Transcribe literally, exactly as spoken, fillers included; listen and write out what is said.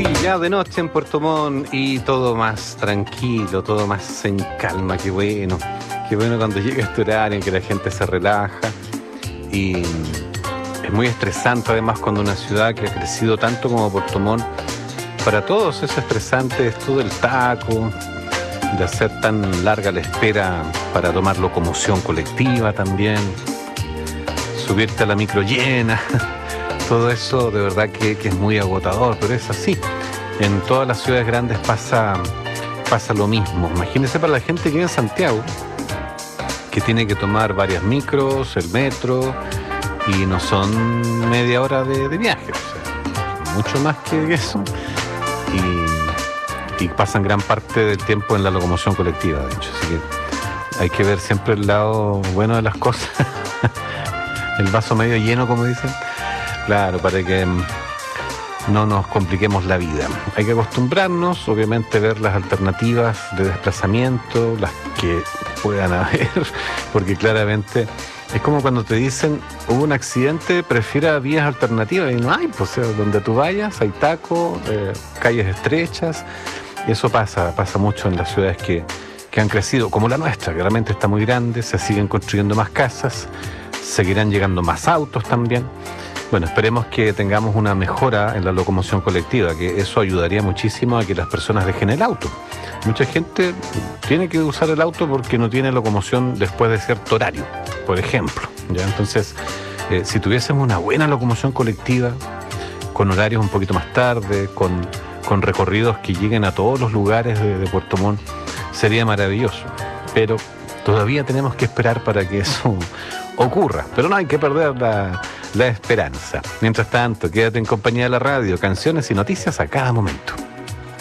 ya de noche en Puerto Montt y todo más tranquilo, todo más en calma. Qué bueno, qué bueno cuando llega este horario en que la gente se relaja. Y es muy estresante además cuando una ciudad que ha crecido tanto como Puerto Montt, para todos es estresante esto del taco, de hacer tan larga la espera para tomar locomoción colectiva también, subirte a la micro llena. Todo eso de verdad que, que es muy agotador, pero es así. En todas las ciudades grandes pasa, pasa lo mismo. Imagínense para la gente que vive en Santiago, que tiene que tomar varias micros, el metro, y no son media hora de, de viaje, o sea, mucho más que eso. Y, y pasan gran parte del tiempo en la locomoción colectiva, de hecho. Así que hay que ver siempre el lado bueno de las cosas. El vaso medio lleno, como dicen. Claro, para que no nos compliquemos la vida. Hay que acostumbrarnos, obviamente, ver las alternativas de desplazamiento, las que puedan haber, porque claramente es como cuando te dicen, hubo un accidente, prefiera vías alternativas, y no hay, pues, o sea, donde tú vayas hay taco, eh, calles estrechas, y eso pasa, pasa mucho en las ciudades que, que han crecido, como la nuestra, que realmente está muy grande, se siguen construyendo más casas, seguirán llegando más autos también. Bueno, esperemos que tengamos una mejora en la locomoción colectiva, que eso ayudaría muchísimo a que las personas dejen el auto. Mucha gente tiene que usar el auto porque no tiene locomoción después de cierto horario, por ejemplo. ¿Ya? Entonces, eh, si tuviésemos una buena locomoción colectiva, con horarios un poquito más tarde, con, con recorridos que lleguen a todos los lugares de, de Puerto Montt, sería maravilloso. Pero todavía tenemos que esperar para que eso ocurra. Pero no hay que perder la... la esperanza. Mientras tanto, quédate en compañía de la radio, canciones y noticias a cada momento.